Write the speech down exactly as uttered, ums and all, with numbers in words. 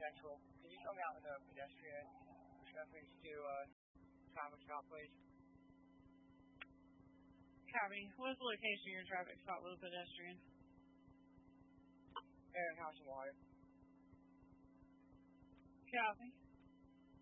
Central. Can you tell me how the pedestrian reference to uh, traffic stop, please? Copy. What is the location of your traffic stop with a pedestrian? Aaron House and Water. Copy.